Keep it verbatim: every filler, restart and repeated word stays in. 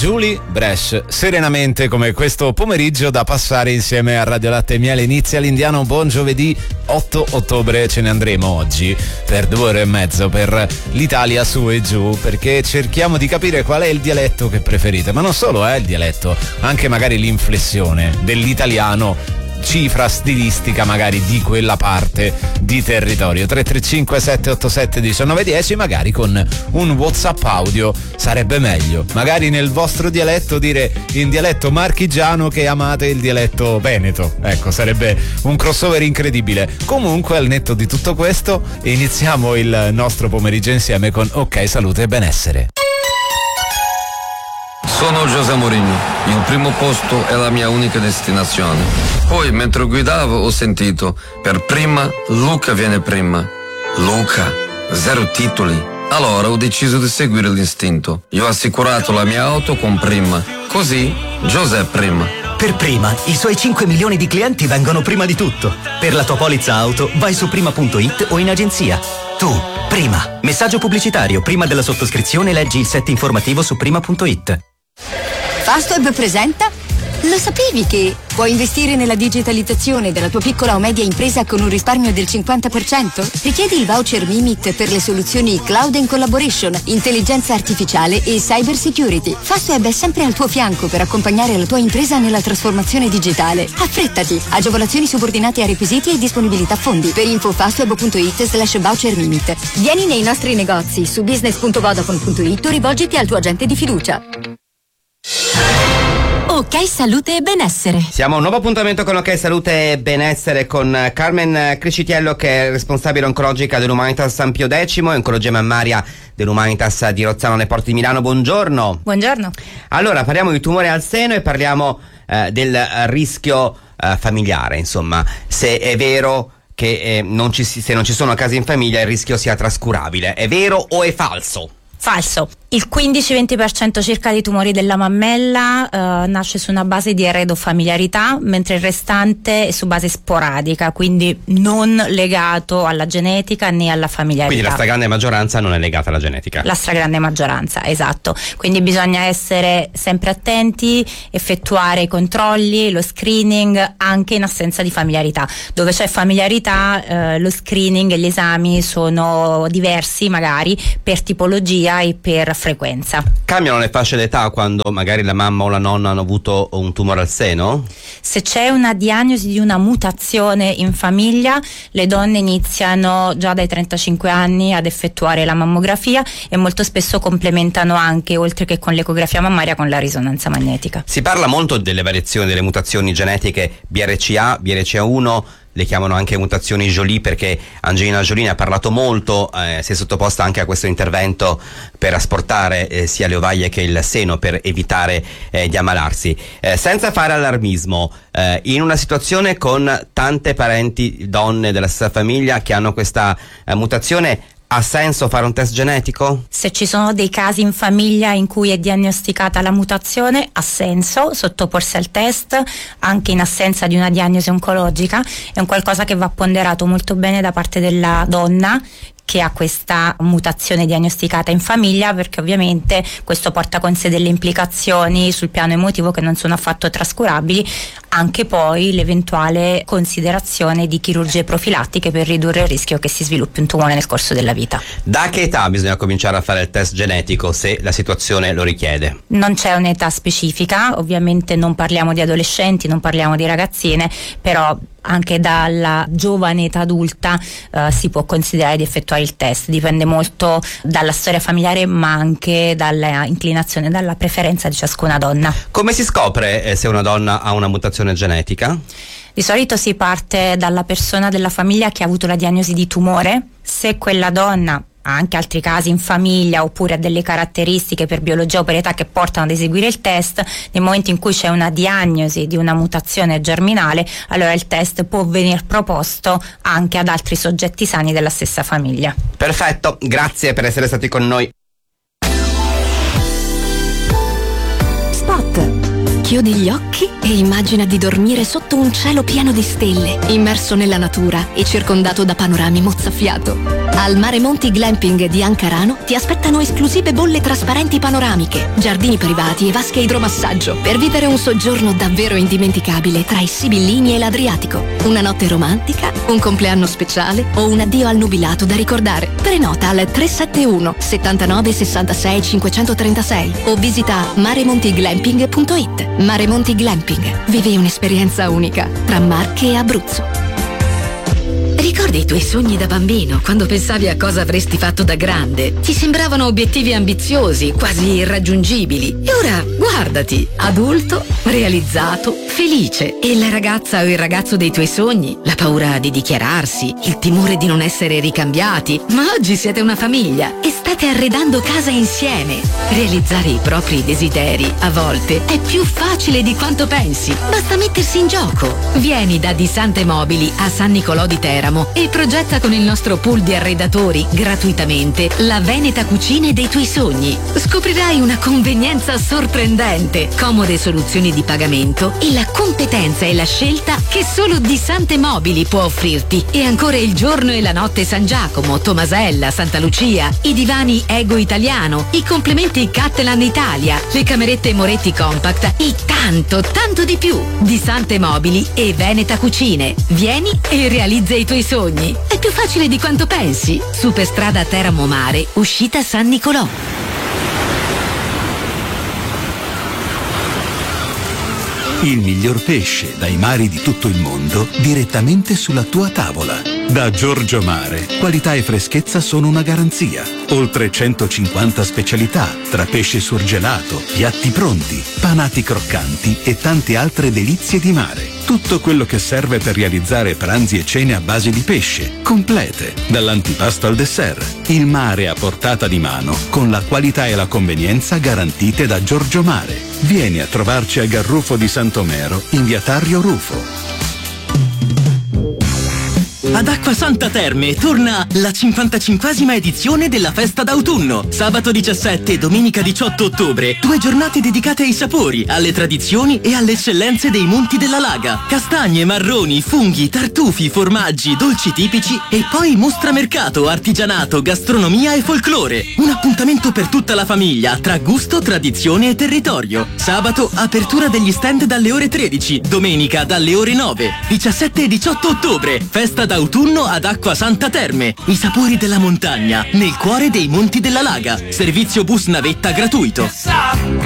Julie Bresh, serenamente come questo pomeriggio da passare insieme a Radio Latte e Miele. Inizia l'Indiano, buon giovedì otto ottobre, ce ne andremo oggi per due ore e mezzo per l'Italia su e giù, perché cerchiamo di capire qual è il dialetto che preferite, ma non solo è eh, il dialetto, anche magari l'inflessione dell'italiano, cifra stilistica magari di quella parte di territorio. Tre tre cinque sette otto sette uno nove uno zero, magari con un WhatsApp audio sarebbe meglio, magari nel vostro dialetto dire in dialetto marchigiano che amate il dialetto veneto, ecco, sarebbe un crossover incredibile. Comunque, al netto di tutto questo, iniziamo il nostro pomeriggio insieme con Ok Salute e Benessere. Sono José Mourinho, il primo posto è la mia unica destinazione. Poi, mentre guidavo, ho sentito, per prima, Luca viene prima. Luca, zero titoli. Allora ho deciso di seguire l'istinto. Io ho assicurato la mia auto con Prima. Così, José prima. Per Prima, i suoi cinque milioni di clienti vengono prima di tutto. Per la tua polizza auto, vai su prima punto it o in agenzia. Tu, Prima. Messaggio pubblicitario. Prima della sottoscrizione leggi il set informativo su prima punto it. Fastweb presenta? Lo sapevi che puoi investire nella digitalizzazione della tua piccola o media impresa con un risparmio del cinquanta per cento? Richiedi il voucher Mimit per le soluzioni Cloud and Collaboration, intelligenza artificiale e cyber security. Fastweb è sempre al tuo fianco per accompagnare la tua impresa nella trasformazione digitale. Affrettati! Agevolazioni subordinate a requisiti e disponibilità fondi. Per info fastweb punto it slash voucher Mimit. Vieni nei nostri negozi su business punto vodafone punto it o rivolgiti al tuo agente di fiducia. Ok Salute e Benessere. Siamo a un nuovo appuntamento con Ok Salute e Benessere con Carmen Criscitiello, che è responsabile oncologica dell'Humanitas San Pio X e oncologia mammaria dell'Humanitas di Rozzano nei Porti di Milano. Buongiorno. Buongiorno. Allora, parliamo di tumore al seno e parliamo eh, del rischio eh, familiare, insomma, se è vero che eh, non ci, se non ci sono casi in famiglia il rischio sia trascurabile. È vero o è falso? Falso. Il quindici venti per cento circa dei tumori della mammella eh, nasce su una base di eredofamiliarità, mentre il restante è su base sporadica, quindi non legato alla genetica né alla familiarità. Quindi la stragrande maggioranza non è legata alla genetica. La stragrande maggioranza, esatto. Quindi bisogna essere sempre attenti, effettuare i controlli, lo screening anche in assenza di familiarità. Dove c'è familiarità eh, lo screening e gli esami sono diversi magari per tipologia e per frequenza. Cambiano le fasce d'età quando magari la mamma o la nonna hanno avuto un tumore al seno? Se c'è una diagnosi di una mutazione in famiglia, le donne iniziano già dai trentacinque anni ad effettuare la mammografia e molto spesso complementano anche, oltre che con l'ecografia mammaria, con la risonanza magnetica. Si parla molto delle variazioni, delle mutazioni genetiche B R C A, B R C A uno, le chiamano anche mutazioni Jolie perché Angelina Jolie ne ha parlato molto, eh, si è sottoposta anche a questo intervento per asportare eh, sia le ovaie che il seno per evitare eh, di ammalarsi. Eh, senza fare allarmismo, eh, in una situazione con tante parenti donne della stessa famiglia che hanno questa eh, mutazione, ha senso fare un test genetico? Se ci sono dei casi in famiglia in cui è diagnosticata la mutazione, ha senso sottoporsi al test, anche in assenza di una diagnosi oncologica. È un qualcosa che va ponderato molto bene da parte della donna che ha questa mutazione diagnosticata in famiglia, perché ovviamente questo porta con sé delle implicazioni sul piano emotivo che non sono affatto trascurabili, anche poi l'eventuale considerazione di chirurgie profilattiche per ridurre il rischio che si sviluppi un tumore nel corso della vita. Da che età bisogna cominciare a fare il test genetico se la situazione lo richiede? Non c'è un'età specifica, ovviamente non parliamo di adolescenti, non parliamo di ragazzine, però anche dalla giovane età adulta eh, si può considerare di effettuare il test. Dipende molto dalla storia familiare, ma anche dalla inclinazione, dalla preferenza di ciascuna donna. Come si scopre eh, se una donna ha una mutazione genetica? Di solito si parte dalla persona della famiglia che ha avuto la diagnosi di tumore. Se quella donna ha anche altri casi in famiglia oppure ha delle caratteristiche per biologia o per età che portano ad eseguire il test, nel momento in cui c'è una diagnosi di una mutazione germinale, allora il test può venire proposto anche ad altri soggetti sani della stessa famiglia. Perfetto, grazie per essere stati con noi. Spot. Chiudi gli occhi e immagina di dormire sotto un cielo pieno di stelle, immerso nella natura e circondato da panorami mozzafiato. Al Mare Monti Glamping di Ancarano ti aspettano esclusive bolle trasparenti panoramiche, giardini privati e vasche idromassaggio per vivere un soggiorno davvero indimenticabile tra i Sibillini e l'Adriatico. Una notte romantica, un compleanno speciale o un addio al nubilato da ricordare. Prenota al tre sette uno settantanove sessantasei cinquecentotrentasei o visita maremontiglamping punto it. Mare Monti Glamping. Vivi un'esperienza unica tra Marche e Abruzzo. Ricordi i tuoi sogni da bambino, quando pensavi a cosa avresti fatto da grande? Ti sembravano obiettivi ambiziosi, quasi irraggiungibili. E ora, guardati, adulto, realizzato, felice. E la ragazza o il ragazzo dei tuoi sogni? La paura di dichiararsi, il timore di non essere ricambiati. Ma oggi siete una famiglia e state arredando casa insieme. Realizzare i propri desideri, a volte, è più facile di quanto pensi. Basta mettersi in gioco. Vieni da Di Sante Mobili a San Nicolò di Teramo e progetta con il nostro pool di arredatori gratuitamente la Veneta cucine dei tuoi sogni. Scoprirai una convenienza sorprendente, comode soluzioni di pagamento e la competenza e la scelta che solo Di Sante Mobili può offrirti. E ancora il giorno e la notte San Giacomo, Tomasella, Santa Lucia, i divani Ego Italiano, i complementi Catalan Italia, le camerette Moretti Compact e tanto, tanto di più. Di Sante Mobili e Veneta Cucine. Vieni e realizza i tuoi sogni. È più facile di quanto pensi. Superstrada Teramo Mare, uscita San Nicolò. Il miglior pesce dai mari di tutto il mondo direttamente sulla tua tavola. Da Giorgio Mare, qualità e freschezza sono una garanzia. Oltre centocinquanta specialità, tra pesce surgelato, piatti pronti, panati croccanti e tante altre delizie di mare. Tutto quello che serve per realizzare pranzi e cene a base di pesce, complete, dall'antipasto al dessert. Il mare a portata di mano, con la qualità e la convenienza garantite da Giorgio Mare. Vieni a trovarci a Garrufo di Santomero, in via Tarrio Rufo. Ad Acquasanta Terme torna la cinquantacinquesima edizione della festa d'autunno. Sabato diciassette e domenica diciotto ottobre. Due giornate dedicate ai sapori, alle tradizioni e alle eccellenze dei monti della Laga. Castagne, marroni, funghi, tartufi, formaggi, dolci tipici e poi mostra mercato, artigianato, gastronomia e folklore. Un appuntamento per tutta la famiglia, tra gusto, tradizione e territorio. Sabato apertura degli stand dalle ore tredici, domenica dalle ore nove. diciassette e diciotto ottobre, festa d'autunno Autunno ad Acquasanta Terme, i sapori della montagna, nel cuore dei monti della Laga. Servizio bus navetta gratuito.